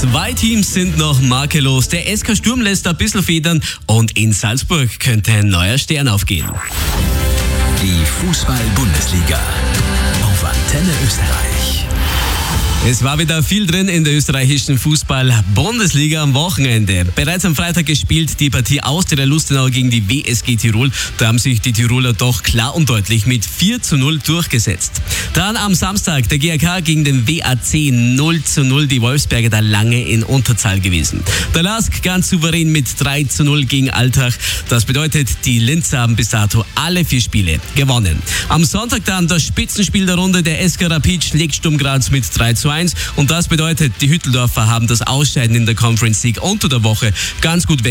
2 Teams sind noch makellos. Der SK Sturm lässt ein bisschen federn und in Salzburg könnte ein neuer Stern aufgehen. Die Fußball-Bundesliga auf Antenne Österreich. Es war wieder viel drin in der österreichischen Fußball-Bundesliga am Wochenende. Bereits am Freitag gespielt die Partie Austria Lustenau gegen die WSG Tirol. Da haben sich die Tiroler doch klar und deutlich mit 4:0 durchgesetzt. Dann am Samstag der GAK gegen den WAC 0:0. Die Wolfsberger da lange in Unterzahl gewesen. Der LASK ganz souverän mit 3:0 gegen Altach. Das bedeutet, die Linzer haben bis dato alle 4 Spiele gewonnen. Am Sonntag dann das Spitzenspiel der Runde. Der SK Rapid schlägt Sturm Graz mit 3:1. Und das bedeutet, die Hütteldorfer haben das Ausscheiden in der Conference League unter der Woche ganz gut